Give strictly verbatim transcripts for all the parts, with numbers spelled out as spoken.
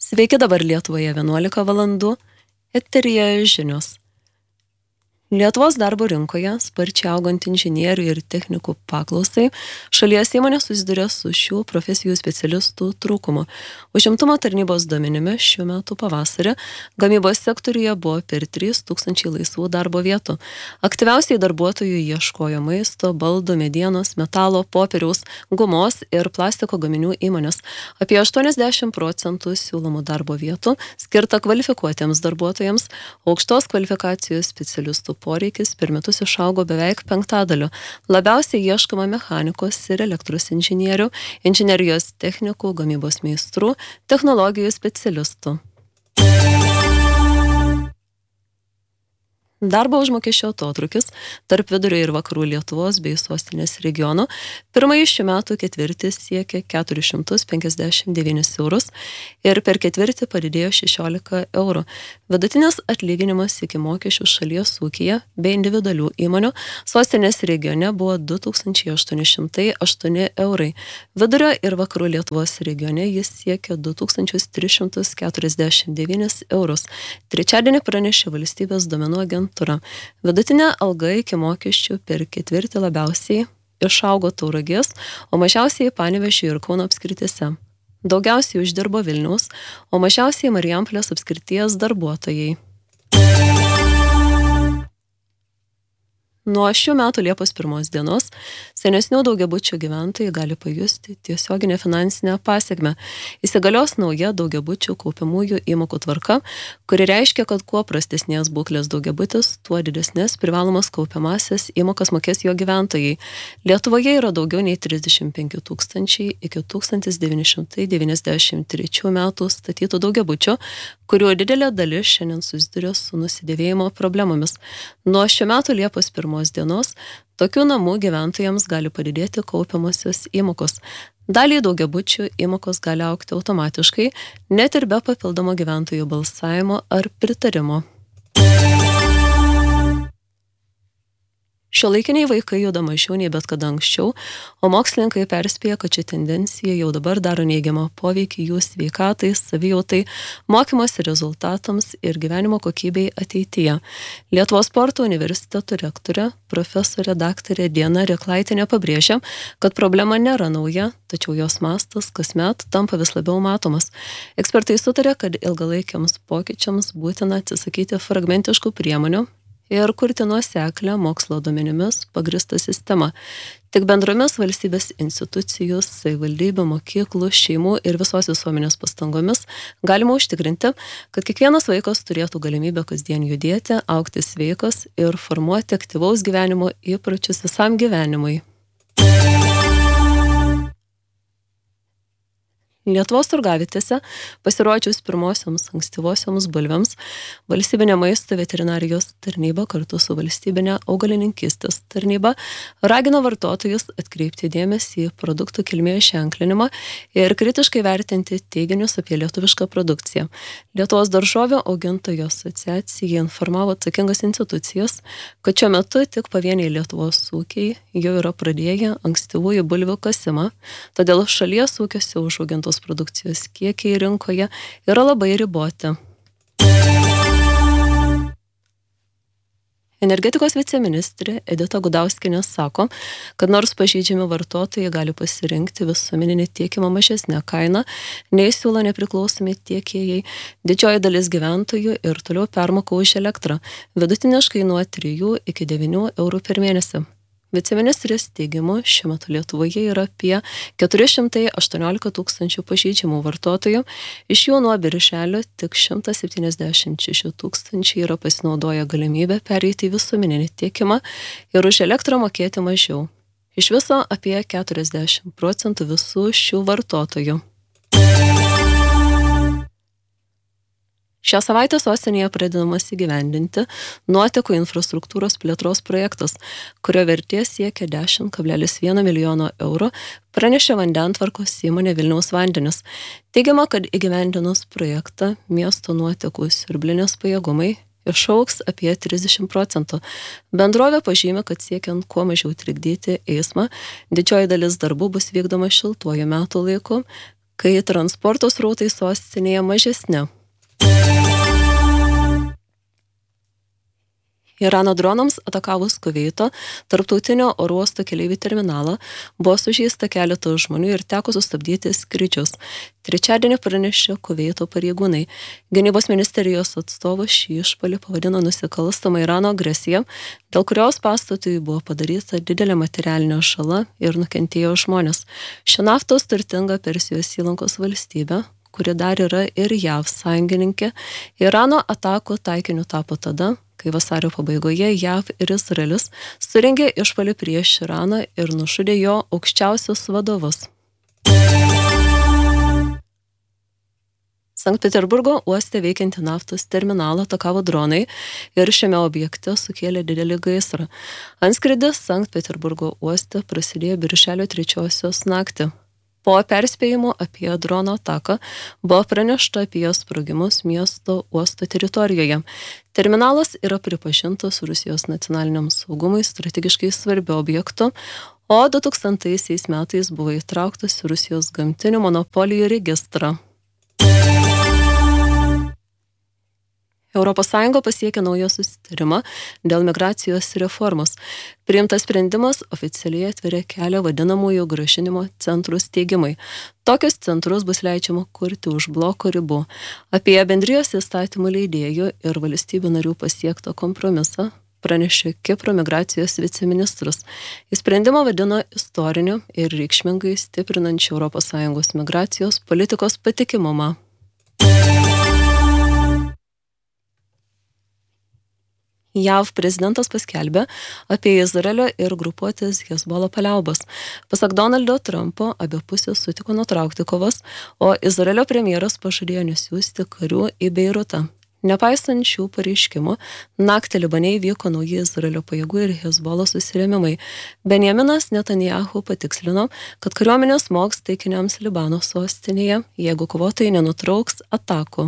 Sveiki, dabar Lietuvoje vienuolika valandų, eteryje žinios. Lietuvos darbo rinkoje sparčiai augant inžinierių ir technikų paklausai, šalies įmonės susiduria su šių profesijų specialistų trūkumu. Užimtumo tarnybos duomenimis šių metų pavasarį gamybos sektoriuje buvo per trys tūkstančiai laisvų darbo vietų. Aktyviausiai darbuotojų ieškojo maisto, baldų, medienos, metalo, popieriaus, gumos ir plastiko gaminių įmonės. Apie aštuoniasdešimt procentų siūlomų darbo vietų skirta kvalifikuotiems darbuotojams, aukštos kvalifikacijos specialistų poreikis per metus išaugo beveik penktadaliu. Labiausiai ieškoma mechanikos ir elektros inžinierių, inžinerijos technikų, gamybos meistrų, technologijų specialistų. Darbo užmokesčio atotrūkis tarp vidurio ir vakarų Lietuvos bei sostinės regionų pirmąjį šių metų ketvirtį siekė keturis šimtus penkiasdešimt devynis eurus ir per ketvirtį padidėjo šešiolika eurų. Vidutinis atlyginimas iki mokesčių šalies ūkyje bei individualių įmonių sostinės regione buvo du tūkstančiai aštuoni šimtai aštuoni eurai. Vidurio ir vakarų Lietuvos regione jis siekė du tūkstančius tris šimtus keturiasdešimt devynis eurus. Trečiadienį pranešė valstybės duomenų agentūra. Vidutinė alga iki mokesčių per ketvirtį labiausiai išaugo Tauragės, o mažiausiai Panevėžio ir Kauno apskrityse. Daugiausiai uždirbo Vilniaus, o mažiausiai Marijampolės apskrities darbuotojai. Nuo šių metų Liepos pirmos dienos senesnių daugiabučių gyventojai gali pajusti tiesioginę finansinę pasekmę. Įsigalios nauja daugiabučių kaupiamųjų įmokų tvarka, kuri reiškia, kad kuo prastesnės būklės daugiabutis, tuo didesnės privalomas kaupiamasias įmokas mokės jo gyventojai. Lietuvoje yra daugiau nei trisdešimt penki tūkstančiai iki tūkstantis devyni šimtai devyniasdešimt trečių metų statytų daugiabučių, kurių didelė dalis šiandien susiduria su nusidėvėjimo problemomis. Nuo šių metų Liepos pirmos dienos tokių namų gyventojams gali padidėti kaupiamosios įmokos. Daliai daugiabučių įmokos gali augti automatiškai, net ir be papildomo gyventojų balsavimo ar pritarimo. Šiuolaikiniai vaikai juda mažiau nei bet kada anksčiau, o mokslininkai perspėja, kad ši tendencija jau dabar daro neigiamą poveikį jų sveikatai, savijautai, mokymosi rezultatams ir gyvenimo kokybei ateityje. Lietuvos sporto universiteto rektorė, profesorė daktarė Diana Reklaitienė pabrėžia, kad problema nėra nauja, tačiau jos mastas kasmet tampa vis labiau matomas. Ekspertai sutarė, kad ilgalaikiams pokyčiams būtina atsisakyti fragmentiškų priemonių ir kurti nuoseklę mokslo duomenimis pagristą sistemą. Tik bendromis valstybės institucijų, savivaldybių, mokyklų, šeimų ir visos visuomenės pastangomis galima užtikrinti, kad kiekvienas vaikas turėtų galimybę kasdien judėti, augti sveikas ir formuoti aktyvaus gyvenimo įpročius visam gyvenimui. Lietuvos turgavietėse pasirodžius pirmosioms ankstyvosioms bulvėms, valstybinė maisto veterinarijos tarnyba kartu su valstybinė augalininkystės tarnyba ragino vartotojus atkreipti dėmesį į produktų kilmės ženklinimą ir kritiškai vertinti teiginius apie lietuvišką produkciją. Lietuvos daržovių augintojų asociacija informavo atsakingas institucijas, kad šiuo metu tik pavieniai Lietuvos ūkiai jau yra pradėję ankstyvųjų bulvių kasimą, todėl šalies ūkiuose užaugintos produkcijos kiekiai rinkoje yra labai riboti. Energetikos viceministrė Edita Gudauskienė sako, kad nors pažeidžiami vartotojai gali pasirinkti visuomeninį tiekimą mažesnę kainą, nei siūlo nepriklausomi tiekėjai, didžioji dalis gyventojų ir toliau permoka už elektrą, vidutiniškai nuo trijų iki devynių eurų per mėnesį. Viceministrės teigimu, šiuo metu Lietuvoje yra apie keturi šimtai aštuoniolika tūkstančių pažeidžiamų vartotojų, iš jų nuo birželio tik šimtas septyniasdešimt šeši tūkstančiai yra pasinaudoję galimybę pereiti į visuomeninį tiekimą ir už elektrą mokėti mažiau. Iš viso apie keturiasdešimt procentų visų šių vartotojų. Šią savaitę sostinėje pradedamas įgyvendinti nuotekų infrastruktūros plėtros projektas, kurio vertė siekia dešimt kablelis vienas milijono eurų, pranešė vandentvarkos įmonė Vilniaus vandenys. Teigiama, kad įgyvendinus projektą miesto nuotekų siurblinės pajėgumai išaugs apie trisdešimt procentų. Bendrovė pažymė, kad siekiant kuo mažiau trikdyti eismą, didžioji dalis darbų bus vykdoma šiltuoju metų laiku, kai transporto srautai sostinėje mažesni. Irano dronams atakavus Kuveito tarptautinio oro uosto keleivių terminalą buvo sužeista keletas žmonių ir teko sustabdyti skrydžius. Trečiadienį pranešė Kuveito pareigūnai. Gynybos ministerijos atstovas šį išpuolį pavadino nusikalstamą Irano agresiją, dėl kurios pastatui buvo padaryta didelė materialinė žala ir nukentėjo žmonės. Ši naftos turtinga Persijos įlankos valstybė, kuri dar yra ir J A V sąjungininkė, Irano atakų taikiniu tapo tada, kai vasario pabaigoje J A V ir Izraelis surengė išpuolį prieš Iraną ir nužudė jo aukščiausius vadovus. Sankt Peterburgo uoste veikianti naftos terminalą atakavo dronai ir šiame objekte sukėlė didelį gaisrą. Antskridis Sankt Peterburgo uoste prasidėjo birželio trečiosios naktį. Po perspėjimo apie drono ataką buvo pranešta apie sprogimus miesto uosto teritorijoje. Terminalas yra pripažintas Rusijos nacionaliniam saugumui strategiškai svarbiu objektu, o du tūkstantaisiais metais buvo įtrauktas į Rusijos gamtinių monopolijų registrą. Europos Sąjunga pasiekė naują susitarimą dėl migracijos reformos. Priimtas sprendimas oficialiai atveria kelią vadinamųjų grąžinimo centrų steigimui. Tokius centrus bus leidžiama kurti už bloko ribų. Apie bendrijos įstatymų leidėjų ir valstybių narių pasiektą kompromisą pranešė Kipro migracijos viceministras. Į sprendimą vadino istoriniu ir reikšmingai stiprinančiu Europos Sąjungos migracijos politikos patikimumą. J A V prezidentas paskelbė apie Izraelio ir grupuotės Hezbollah paliaubas. Pasak Donaldo Trumpo, abi pusės sutiko nutraukti kovas, o Izraelio premjeras pažadėjo nesiųsti karių į Beirutą. Nepaisant šių pareiškimų, naktį Libane įvyko nauji Izraelio pajėgų ir Hezbollah susirėmimai. Benjaminas Netanyahu patikslino, kad kariuomenė smogs taikiniams Libano sostinėje, jeigu kovotojai nenutrauks atakų.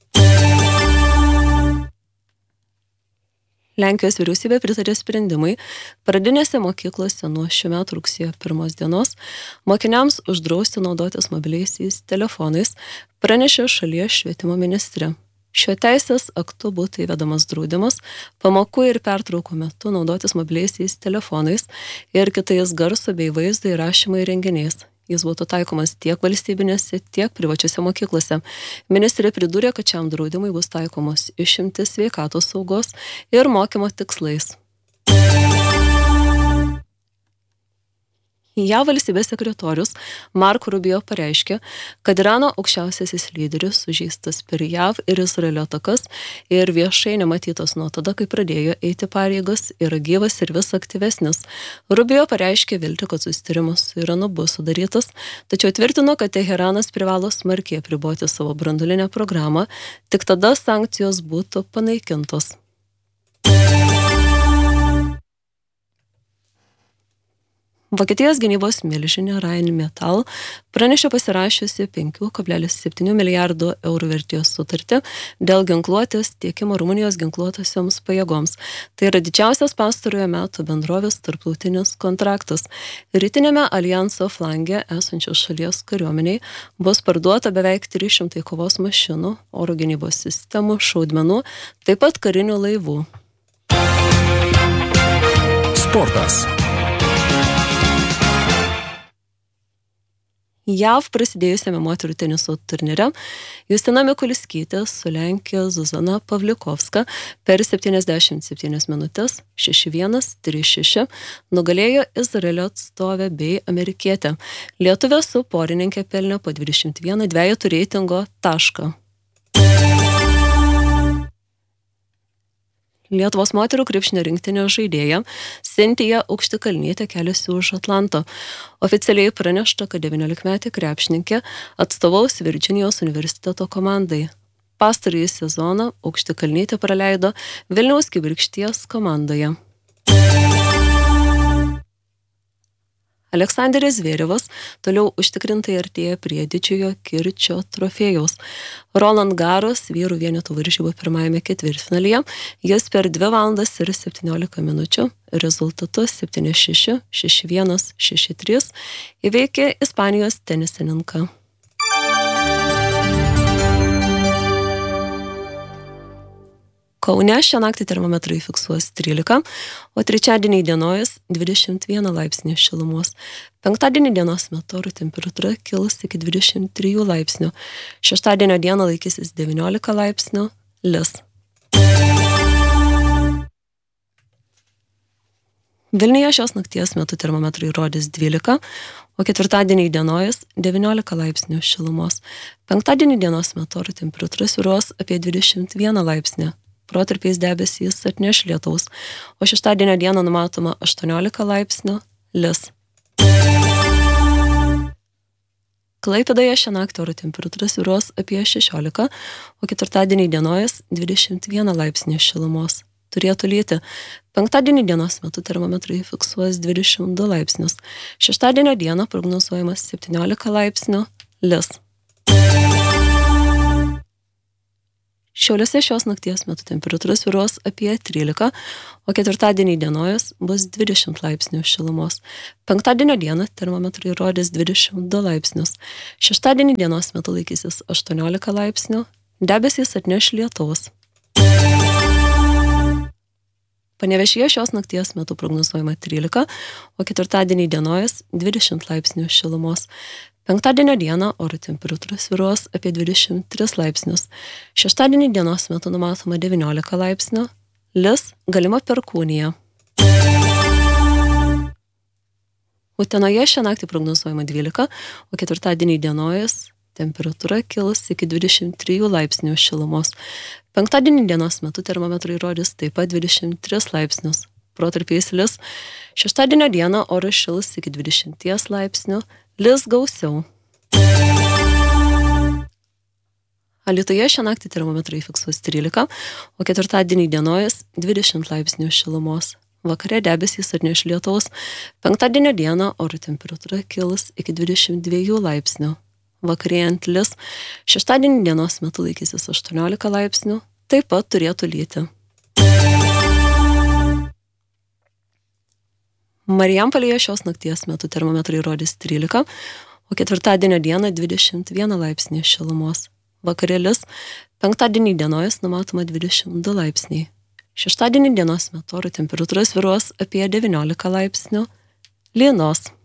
Lenkijos vyriausybė pritarė sprendimui pradinėse mokyklose nuo šių metų rugsėjo pirmos dienos mokiniams uždrausti naudotis mobiliaisiais telefonais, pranešė šalies švietimo ministrė. Šio teisės aktu būtų įvedamas draudimas pamokų ir pertraukų metu naudotis mobiliaisiais telefonais ir kitais garso bei vaizdo įrašymo įrenginiais. Jis būtų taikomas tiek valstybinėse, tiek privačiose mokyklose. Ministrė pridūrė, kad šiam draudimui bus taikomos išimtis sveikatos saugos ir mokymo tikslais. J A V valstybės sekretorius Marco Rubio pareiškė, kad Irano aukščiausiasis lyderis sužeistas per J A V ir Izraelio atakas ir viešai nematytas nuo tada, kai pradėjo eiti pareigas, yra gyvas ir vis aktyvesnis. Rubio pareiškė viltį, kad susitarimas su Iranu bus sudarytas, tačiau tvirtino, kad Teheranas privalo smarkiai apriboti savo branduolinę programą, tik tada sankcijos būtų panaikintos. Vokietijos gynybos milžinė Rheinmetall pranešė pasirašiusi penki kablelis septyni milijardų eurų vertės sutartį dėl ginkluotės tiekimo Rumunijos ginkluotosioms pajėgoms. Tai yra didžiausias pastarojo metų bendrovės tarptautinis kontraktas. Rytinėme alijanso flange esančios šalies kariuomeniai bus parduota beveik trys šimtai kovos mašinų, oro gynybos sistemų, šaudmenų, taip pat karinių laivų. Sportas. J A V prasidėjusiame moterų teniso turnyre Justina Mikuliskytė sulenkė Zuzana Pavlikovska per septyniasdešimt septynias minutės šeši vienas, trys šeši nugalėjo Izraelio atstovę bei amerikietę. Lietuvė su porininkė pelnė po dvidešimt vieną dvejetų reitingo tašką. Lietuvos moterų krepšinio rinktinės žaidėja Sintija Aukštikalnytė keliasi už Atlanto. Oficialiai pranešta, kad devyniolikmetė krepšininkė atstovaus Virdžinijos universiteto komandai. Pastarąjį sezoną Aukštikalnytė praleido Vilniaus Kibirkšties komandoje. Aleksandras Zverevas toliau užtikrintai artėja prie didžiojo kirčio trofėjaus. Roland Garros vyrų vienetų varžybų pirmajame ketvirtfinalyje jis per dvi valandas ir septyniolika minučių rezultatu septyni šeši, šeši vienas, šeši trys įveikė Ispanijos tenisininką. Kaune šią naktį termometrai fiksuos trylika, o trečiadienį įdienojus dvidešimt vieną laipsnį šilumos. Penktadienį dienos metu oro temperatūra kils iki dvidešimt trijų laipsnių. Šeštadienio dieną laikysis devyniolika laipsnių, lis. Vilniuje šios nakties metu termometrai rodys dvylika, o ketvirtadienį įdienojus devyniolika laipsnių šilumos. Penktadienį dienos metu oro temperatūra svyruos apie dvidešimt vieną laipsnį. Protarpiais debesys atneš lietaus, o šeštadienio dieną numatoma aštuoniolika laipsnių, lis. Klaipėdoje šią naktį oro temperatūra svyruos apie šešiolika, o ketvirtadienį įdienojus dvidešimt vieną laipsnį šilumos. Turėtų lyti. Penktadienį dienos metu termometrai fiksuos dvidešimt du laipsnius. Šeštadienio dieną prognozuojamas septyniolika laipsnių, lis. Šiauliuose šios nakties metu temperatūra svyruos apie trylika, o ketvirtadienį įdienojus bus dvidešimt laipsnių šilumos. Penktadienio dieną termometrai rodys dvidešimt du laipsnius. Šeštadienį dienos metu laikysis aštuoniolika laipsnių, debesys atneš lietaus. Panevėžyje šios nakties metu prognozuojama trylika, o ketvirtadienį įdienojus dvidešimt laipsnių šilumos. Penktadienio dieną oro temperatūra svyruos apie dvidešimt tris laipsnius. Šeštadienį dienos metu numatoma devyniolika laipsnių, lis, galima perkūnija. Utenoje šią naktį prognozuojama dvylika, o ketvirtadienį įdienojus temperatūra kils iki dvidešimt trijų laipsnių šilumos. Penktadienį dienos metu termometrai rodys taip pat dvidešimt tris laipsnius. Protarpiais lis. Šeštadienio dieną oras šils iki dvidešimt laipsnių, lis gausiau. Alytuje šią naktį termometrai fiksuos trylika, o ketvirtadienį įdienojus dvidešimt laipsnių šilumos. Vakare debesys atneš lietaus. Penktadienio dieną oro temperatūra kils iki dvidešimt dviejų laipsnių. Vakarėjant lis. Šeštadienį dienos metu laikysis aštuoniolika laipsnių, taip pat turėtų lyti. Marijampolėje šios nakties metu termometrai rodys trylika, o ketvirtadienio dieną dvidešimt vieną laipsnį šilumos. Vakarėlis, penktadienį įdienojus numatoma dvidešimt du laipsniai. Šeštadienį dienos metu oro temperatūra svyruos apie devyniolika laipsnių, lynos.